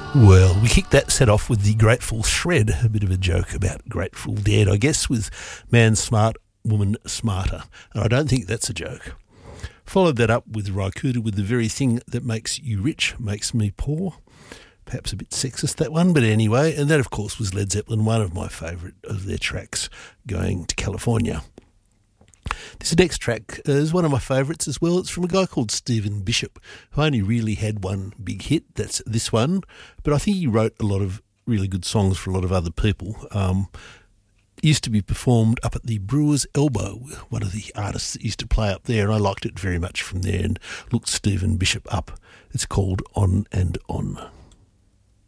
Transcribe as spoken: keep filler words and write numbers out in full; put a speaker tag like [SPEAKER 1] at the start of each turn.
[SPEAKER 1] Well, we kicked that set off with the Grateful Shred, a bit of a joke about Grateful Dead, I guess, with man smart, woman smarter. And I don't think that's a joke. Followed that up with Raikuta with the very thing that makes you rich makes me poor. Perhaps a bit sexist, that one, but anyway. And that, of course, was Led Zeppelin, one of my favourite of their tracks, Going to California. This next track is one of my favourites as well. It's from a guy called Stephen Bishop, who only really had one big hit. That's this one. But I think he wrote a lot of really good songs for a lot of other people. Um, it used to be performed up at the Brewer's Elbow, one of the artists that used to play up there, and I liked it very much from there and looked Stephen Bishop up. It's called On and On.